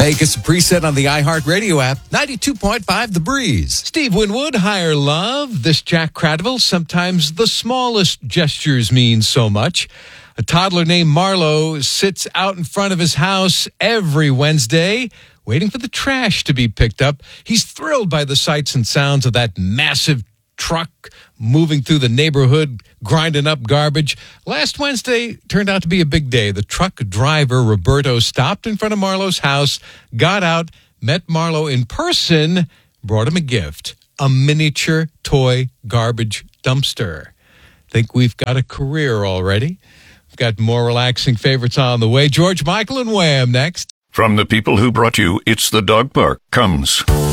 Make us a preset on the iHeartRadio app, 92.5 The Breeze. Steve Winwood, Higher Love. This Jack Cradville, sometimes the smallest gestures mean so much. A toddler named Marlo sits out in front of his house every Wednesday, waiting for the trash to be picked up. He's thrilled by the sights and sounds of that massive truck moving through the neighborhood, grinding up garbage. Last Wednesday turned out to be a big day. The truck driver, Roberto, stopped in front of Marlo's house, got out, met Marlo in person, brought him a gift, a miniature toy garbage dumpster. Think we've got a career already. We've got more relaxing favorites on the way. George Michael and Wham next. From the people who brought you It's the Dog Park comes